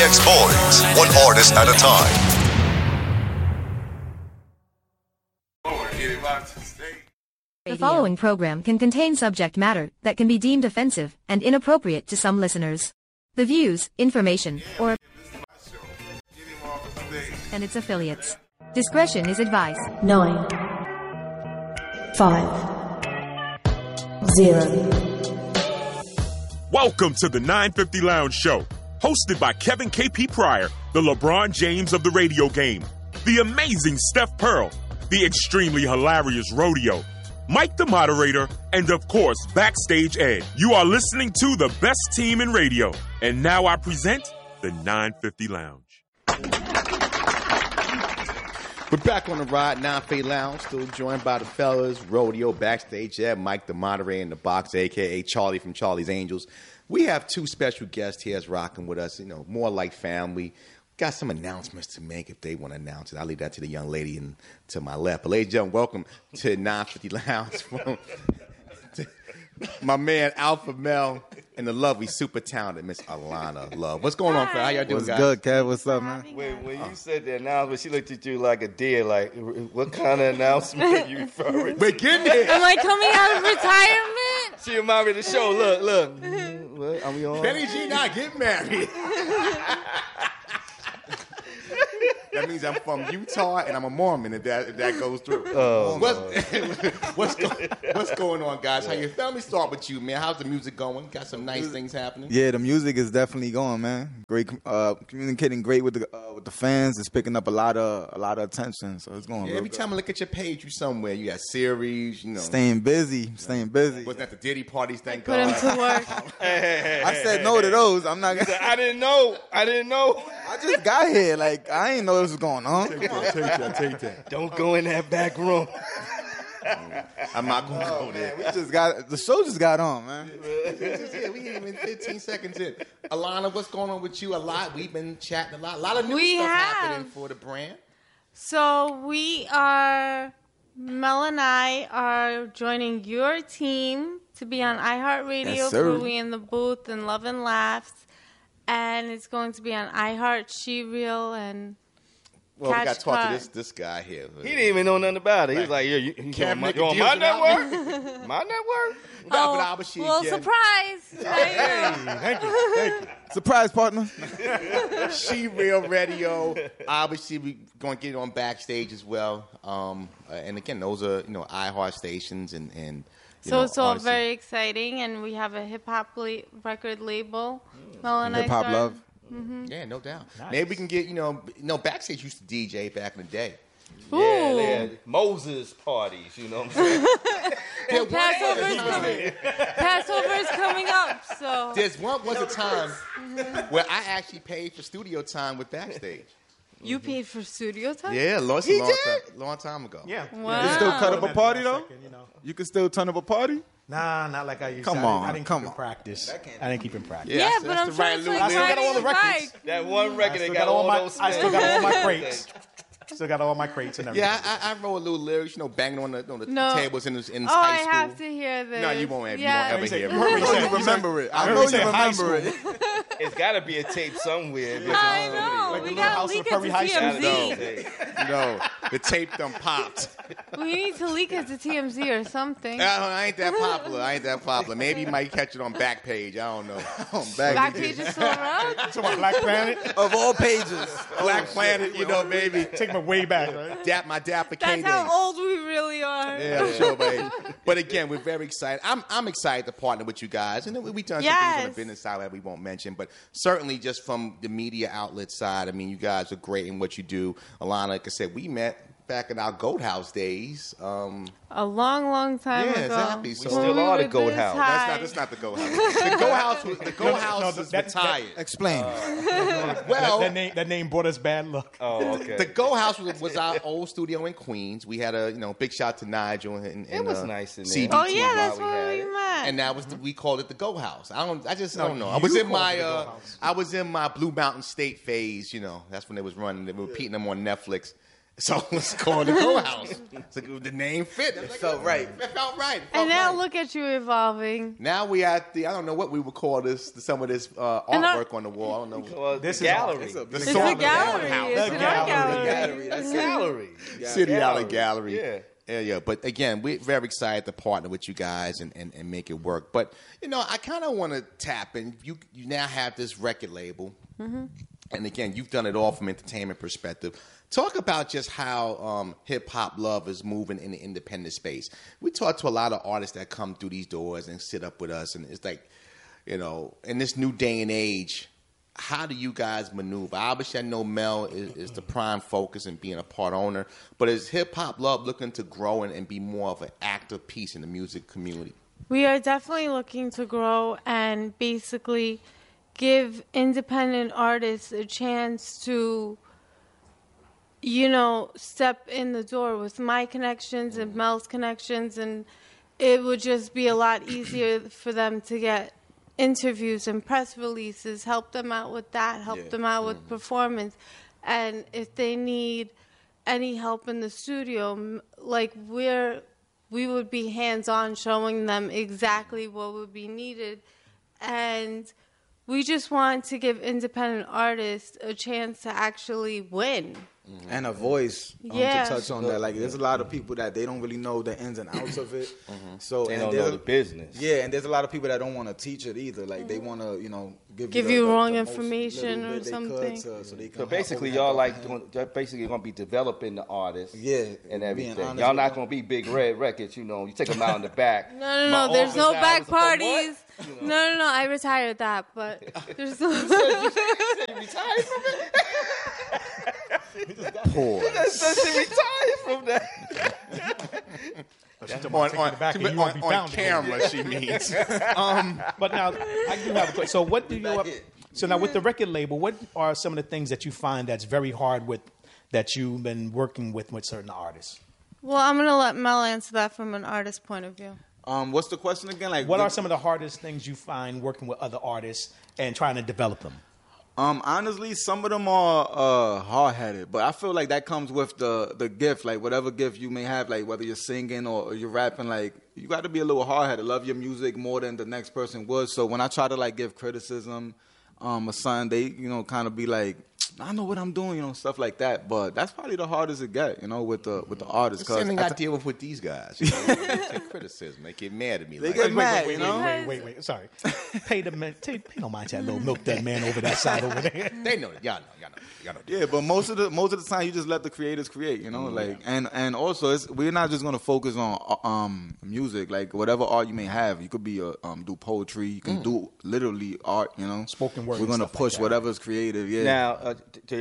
X Boys, one artist at a time. The following program can contain subject matter that can be deemed offensive and inappropriate to some listeners. The views, information, or and its affiliates. Discretion is advised. 9 5 0. Welcome to the 950 Lounge Show, hosted by Kevin KP Pryor, the LeBron James of the radio game, the amazing Steph Pearl, the extremely hilarious Rodeo, Mike the moderator, and of course, Backstage Ed. You are listening to the best team in radio. And now I present the 950 Lounge. We're back on the ride, 950 Lounge, still joined by the fellas, Rodeo, Backstage Ed, Mike the moderator in the box, a.k.a. Charlie from Charlie's Angels. We have two special guests here rocking with us, more like family. Got some announcements to make if they want to announce it. I'll leave that to the young lady to my left. But ladies and gentlemen, welcome to 950 Lounge from my man Alpha Mel and the lovely, super talented Miss Alana Love. What's going on, fam? How y'all doing, guys? What's good, Kev? What's up, man? When you said the announcement, she looked at you like a deer. Like, what kind of announcement are you referring to? Wait, get in Am I coming out of retirement? She reminded me of the show. Look. What? Are we on? Benny G not get married. That means I'm from Utah and I'm a Mormon if that goes through. Oh, what's going on, guys? How your family start with you, man? How's the music going? Got some nice things happening? Yeah, the music is definitely going, man. Great, communicating great with the fans. It's picking up a lot of attention, so it's going. Yeah, every time I look at your page, you somewhere. You got series, Staying busy. Wasn't that the Diddy parties? Thank Put God. him to work. I said no to those. I'm not gonna. I didn't know. I just got here. Like, I didn't know this was going on. Take that. Don't go in that back room. I'm not going to go there. The show just got on, man. We ain't even 15 seconds in. Alana, what's going on with you? We've been chatting a lot. A lot of new stuff happening for the brand. So Mel and I are joining your team to be on iHeartRadio Yes, for sir. We in the Booth and Love and Laughs. And it's going to be on iHeart, She-Reel, and Well, we got Catch to talk Car. to this guy here. He didn't even know nothing about it. He was like, "Yeah, you on my network? My network? Surprise! Thank you. Surprise, partner. She-Reel Radio. Obviously, we're going to get it on Backstage as well. And again, those are, iHeart stations and So it's all honestly, very exciting, and we have a hip-hop record label. Mel and I Hip hop started. love. Yeah, no doubt. Nice. Maybe we can get, Backstage used to DJ back in the day. Yeah, they had Moses parties, you know what I'm saying? Passover is coming up, so. There was a time where I actually paid for studio time with Backstage. You paid for studio time? Yeah, long time ago. Yeah. Wow. You still cut up a party, though? You can still turn up a party? Nah, not like I used Come to. on, I didn't come keep in on. practice. I didn't keep in practice. Yeah, that's but I'm the sure right it's Lou like I still got all the riding a records. bike. That one record, they I got all those. I still got all my crates. Still got all my crates and everything. Yeah, I wrote a little lyrics, banging on the No. tables in high school. I have to hear this. No, you won't ever Yeah. hear it. I know you remember it. I know you remember it. It's got to be a tape somewhere. I know. Like We the got to Little House leak of it Prairie to High School. TMZ. The tape done popped. We need to leak it to TMZ or something. I ain't that popular. Maybe you might catch it on Backpage. I don't know. Backpage is still around? Talking about Black Planet? Of all pages. Black Planet, maybe. Take me way back, right? My Dapper K That's days. how old we really are. Yeah, I'm sure, baby. But again, we're very excited. I'm excited to partner with you guys. And then we done some things on the business side that we won't mention. But certainly just from the media outlet side, I mean, you guys are great in what you do. Alana, like I said, we met back in our Goat House days. A long time ago. Yeah, exactly. So We still are the were Goat this House. high. That's not the Goat House. The Goat House is retired. Explain. Well, That name brought us bad luck. Oh, okay. the Go House was our old studio in Queens. We had a big shout to Nigel and It was nice in there. CBT. Oh, yeah, that's while we where had we it. met. And that was we called it the Go House. I don't know. I you was in called my it the Go House. I was in my Blue Mountain State phase. That's when they was running. They were repeating them on Netflix. So it's called the Go House. So the name fit. It felt right. It felt right. And now look at you evolving. Now we at the, I don't know what we would call this, some of this artwork on the wall. I don't know. Well, This the gallery. is It's a gallery. It's an art gallery. gallery. That's gallery. City Alley Gallery. Gallery. Yeah. Yeah. But again, we're very excited to partner with you guys and make it work. But, I kind of want to tap in. You now have this record label. Mm-hmm. And again, you've done it all from entertainment perspective. Talk about just how hip-hop love is moving in the independent space. We talk to a lot of artists that come through these doors and sit up with us. And it's like, in this new day and age, how do you guys maneuver? Obviously, I know Mel is the prime focus in being a part owner. But is hip-hop love looking to grow and be more of an active piece in the music community? We are definitely looking to grow and basically give independent artists a chance to, step in the door with my connections and Mel's connections, and it would just be a lot easier for them to get interviews and press releases, help them out with that, help them out with performance. And if they need any help in the studio, we would be hands-on showing them exactly what would be needed. And we just want to give independent artists a chance to actually win. And a voice Yeah. to touch on that. Like, there's a lot of people that they don't really know the ins and outs of it. So They and don't there's know the business. Yeah, and there's a lot of people that don't want to teach it either. Like, they want to, Give the you wrong the most information little or bit they something. could so they can So basically, y'all they're basically going to be developing the artists, Yeah, and being everything. honest Y'all with not them. going to be Big Red Records, you take them out in the back. No, My there's no office back hours for what? parties. No, I retired that, but there's no... Retired from it? Pause. She retired from that. On camera, she means. But now, I do have a question. So what do you... So now with the record label, what are some of the things that you find that's very hard that you've been working with certain artists? Well, I'm going to let Mel answer that from an artist point of view. What's the question again? Like, What are some of the hardest things you find working with other artists and trying to develop them? Honestly, some of them are hard-headed, but I feel like that comes with the gift. Like, whatever gift you may have, like whether you're singing or you're rapping, like, you got to be a little hard-headed. Love your music more than the next person would. So when I try to, like, give criticism or something, they, kind of be like, I know what I'm doing, stuff like that. But that's probably the hardest to get, with the artists. The same thing I deal with these guys. They take criticism. They get mad at me. They get mad, Wait. Sorry. Pay no mind to that little milk that man over that side over there. They know it. Y'all know. Yeah, but most of the time you just let the creators create, like, and also we're not just gonna focus on music, like whatever art you may have. You could be do poetry, you can do literally art, Spoken word. We're gonna and stuff push like that. whatever's creative. Yeah. Now,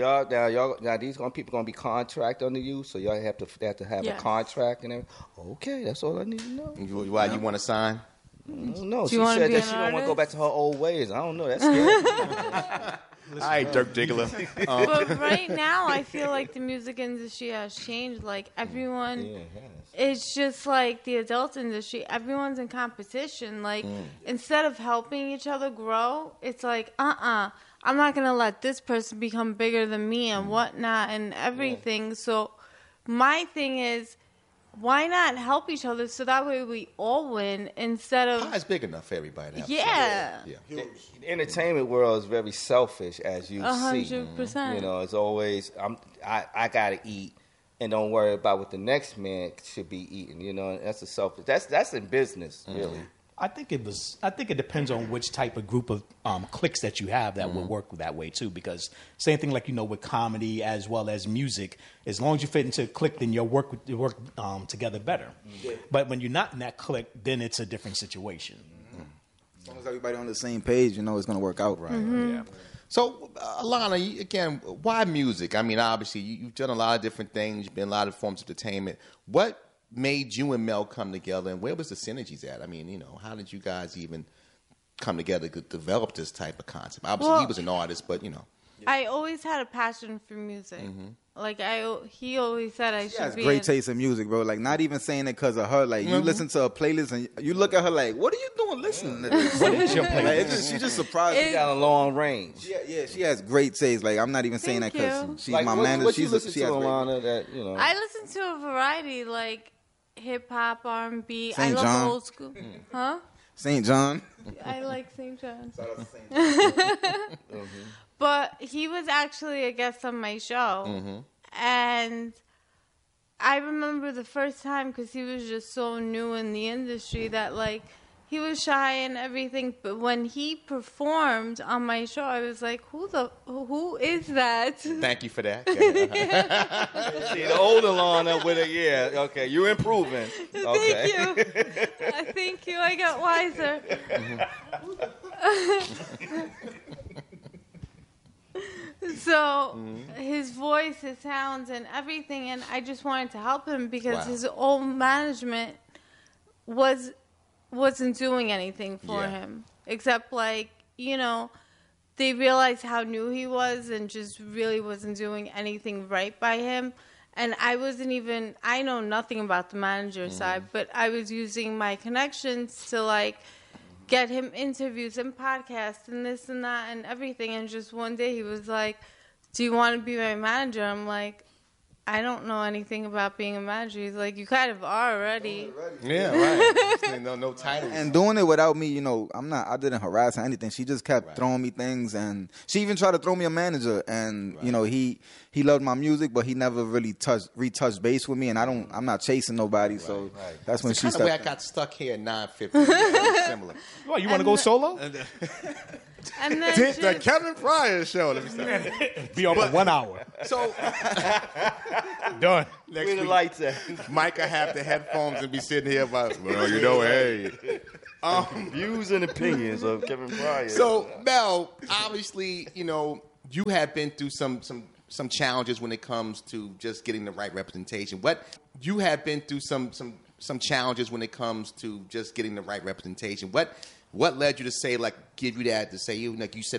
now these people gonna be contract under you, so y'all have to have Yes. a contract and everything. Okay, that's all I need to know. Why you want to sign? I don't know. Do She you wanna said be that an she don't want to go artist? back to her old ways. I don't know. That's scary. All right, Dirk Diggler. But right now, I feel like the music industry has changed. Like, everyone... Yeah, it has. It's just like the adult industry. Everyone's in competition. Like, instead of helping each other grow, it's like, I'm not going to let this person become bigger than me and whatnot and everything. So my thing is, why not help each other so that way we all win instead of... Pie's big enough for everybody to have Yeah. Yeah. The entertainment world is very selfish, as you see. 100%. It's always I gotta eat, and don't worry about what the next man should be eating. And that's a selfish. That's in business, really. I think it depends on which type of group of cliques that you have that will work that way too. Because same thing like with comedy as well as music, as long as you fit into a clique, then you'll work together better. Yeah. But when you're not in that clique, then it's a different situation. As long as everybody on the same page, it's gonna work out. Right. Yeah. So, Alana, again, why music? I mean, obviously, you've done a lot of different things. You've been in a lot of forms of entertainment. What made you and Mel come together, and where was the synergies at? I mean, how did you guys even come together to develop this type of concept? Obviously, he was an artist, but I always had a passion for music. Like he always said I She should has be. great taste in music, bro. Like, not even saying it because of her. Like, you listen to a playlist and you look at her like, what are you doing listening to this? What is your playlist? Like, she just surprised me. She got a long range. Yeah, she has great taste. Like, I'm not even saying that Thank because you. she's Like, my what, manager. what you She listen has to, great Alana, that, you know? I listen to a variety, like hip hop, R&B. I St. love John? old school. Huh? St. John. I like St. John's. But he was actually a guest on my show. And I remember the first time, because he was just so new in the industry, that like he was shy and everything. But when he performed on my show, I was like, who is that? Thank you for that. See, the older Alana with it, yeah. Okay, you're improving. Okay. Thank you. Thank you. I got wiser. So his voice, his sounds, and everything, and I just wanted to help him because his old management wasn't doing anything for him except like, you know, they realized how new he was and just really wasn't doing anything right by him. And I know nothing about the manager side, but I was using my connections to like get him interviews and podcasts and this and that and everything. And just one day he was like, do you want to be my manager? I'm like, I don't know anything about being a manager. He's like, you kind of are already. Yeah, right. No title. And doing it without me, you know, I didn't harass her or anything. She just kept throwing me things, and she even tried to throw me a manager. And you know, he loved my music, but he never really retouched base with me. And I'm not chasing nobody, so that's when It's she the kind of way I started. got stuck here at 950. Very similar. What, you want to go solo? And then The just, Kevin Pryor show. Let me say. Be on for 1 hour. So Done. next Where the week, lights at? Mike will have the headphones and be sitting here about, well, you know, hey. Views and opinions of Kevin Pryor. So, Mel, obviously, you know, you have been through some challenges when it comes to just getting the right representation. What challenges when it comes to just getting the right representation. What led you to say, like, give you that, to say, you like you said